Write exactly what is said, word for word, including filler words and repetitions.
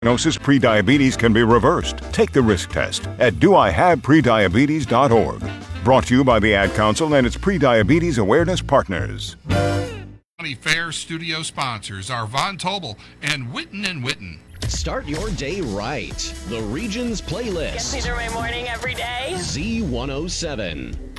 Diagnosis prediabetes can be reversed. Take the risk test at do I have prediabetes dot org. Brought to you by the Ad Council and its prediabetes awareness partners. County Fair studio sponsors are Von Tobel and Witten and Witten. Start your day right. The Regions Playlist. Gets me through my morning every day. Z one oh seven.